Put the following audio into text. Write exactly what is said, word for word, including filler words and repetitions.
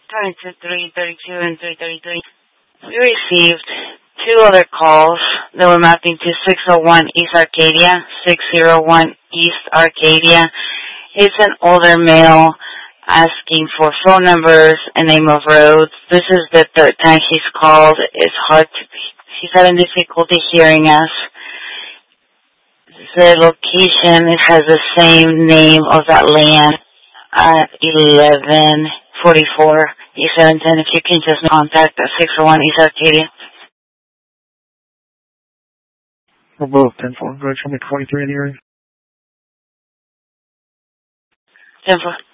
twenty-two, three thirty-two, and three thirty-three. We received two other calls that were mapping to six oh one East Arcadia, six oh one East Arcadia. It's an older male asking for phone numbers and name of roads. This is the third time he's called. It's hard to, he's having difficulty hearing us. The location, it has the same name of that land at eleven forty-four East seven ten. If you can just contact at six oh one East Arcadia. For both ten four. Go ahead, show me twenty-three in the area. ten four.